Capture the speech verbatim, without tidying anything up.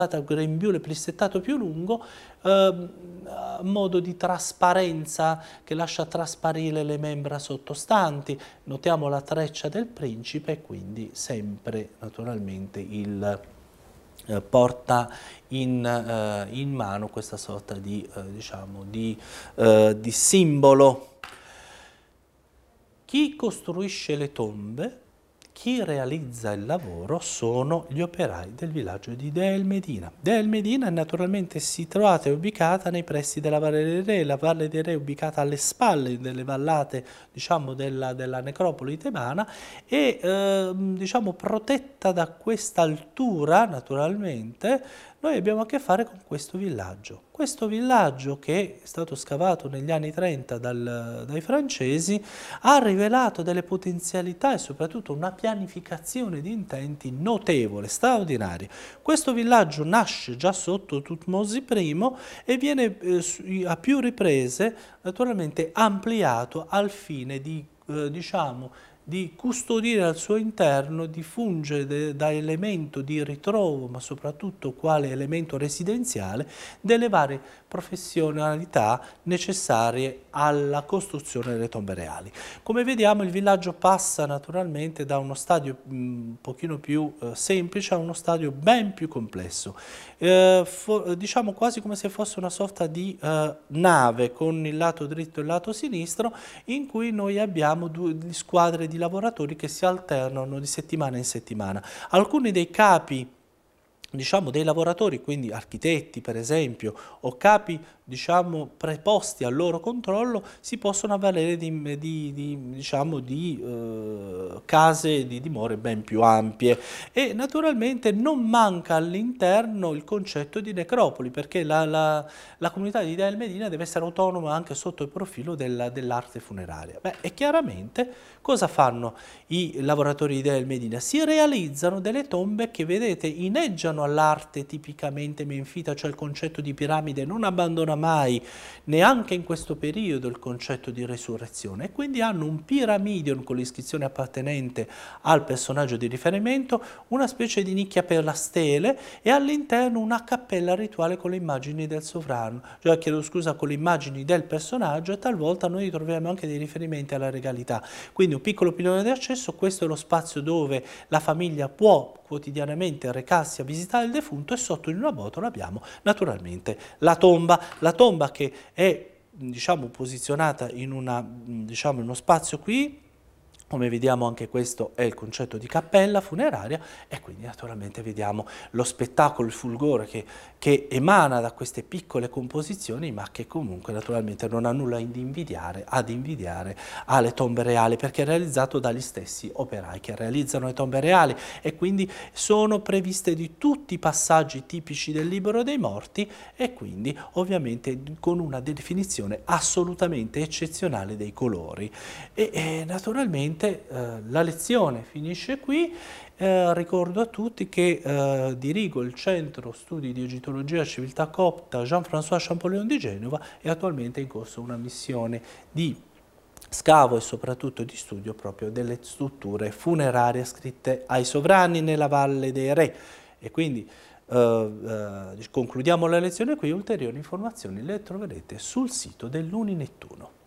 grembiule plissettato più lungo, eh, modo di trasparenza che lascia trasparire le membra sottostanti. Notiamo la treccia del principe e quindi sempre naturalmente il eh, porta in, eh, in mano questa sorta di, eh, diciamo, di, eh, di simbolo. Chi costruisce le tombe, chi realizza il lavoro sono gli operai del villaggio di Dea el Medina. Dea el Medina naturalmente si trovata e ubicata nei pressi della Valle dei Re. La Valle dei Re è ubicata alle spalle delle vallate, diciamo, della, della necropoli tebana e eh, diciamo, protetta da questa altura naturalmente. Noi abbiamo a che fare con questo villaggio. Questo villaggio, che è stato scavato negli anni trenta dal, dai francesi, ha rivelato delle potenzialità e soprattutto una pianificazione di intenti notevole, straordinaria. Questo villaggio nasce già sotto Thutmose primo e viene eh, a più riprese naturalmente ampliato al fine di, eh, diciamo, di custodire al suo interno, di fungere da elemento di ritrovo, ma soprattutto quale elemento residenziale, delle varie professionalità necessarie alla costruzione delle tombe reali. Come vediamo, il villaggio passa naturalmente da uno stadio un pochino più eh, semplice a uno stadio ben più complesso, eh, diciamo quasi come se fosse una sorta di eh, nave con il lato dritto e il lato sinistro, in cui noi abbiamo due squadre di lavoratori che si alternano di settimana in settimana. Alcuni dei capi, diciamo, dei lavoratori, quindi architetti per esempio, o capi, diciamo, preposti al loro controllo, si possono avvalere di, di, di, diciamo, di eh, case, di dimore ben più ampie. E naturalmente non manca all'interno il concetto di necropoli, perché la, la, la comunità di Dea el Medina deve essere autonoma anche sotto il profilo dell'arte funeraria. Beh, e chiaramente cosa fanno i lavoratori di Dea el Medina? Si realizzano delle tombe che, vedete, inneggiano all'arte tipicamente menfita, cioè il concetto di piramide non abbandona mai, neanche in questo periodo, il concetto di resurrezione, e quindi hanno un piramidion con l'iscrizione appartenente al personaggio di riferimento, una specie di nicchia per la stele e all'interno una cappella rituale con le immagini del sovrano, cioè chiedo scusa, con le immagini del personaggio, e talvolta noi troviamo anche dei riferimenti alla regalità. Quindi un piccolo pilone di accesso, questo è lo spazio dove la famiglia può quotidianamente recarsi a visitare il defunto, e sotto in una botola abbiamo naturalmente la tomba, la tomba che è, diciamo, posizionata in, una, diciamo, in uno spazio qui. Come vediamo, anche questo è il concetto di cappella funeraria, e quindi naturalmente vediamo lo spettacolo, il fulgore che, che emana da queste piccole composizioni, ma che comunque naturalmente non ha nulla ad invidiare, ad invidiare alle tombe reali, perché è realizzato dagli stessi operai che realizzano le tombe reali, e quindi sono previste di tutti i passaggi tipici del libro dei morti, e quindi ovviamente con una definizione assolutamente eccezionale dei colori. E, e naturalmente Eh, la lezione finisce qui. Eh, ricordo a tutti che eh, dirigo il Centro Studi di Egittologia e Civiltà Copta Jean-François Champollion di Genova, e attualmente è in corso una missione di scavo e soprattutto di studio proprio delle strutture funerarie ascritte ai sovrani nella Valle dei Re. E quindi eh, eh, concludiamo la lezione qui. Ulteriori informazioni le troverete sul sito dell'Uni Nettuno.